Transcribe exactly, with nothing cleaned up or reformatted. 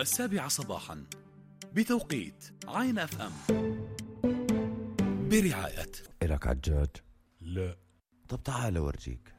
السابعة صباحا بتوقيت عين اف ام، برعاية. إلك عجاج؟ لا. طب تعال أورجيك.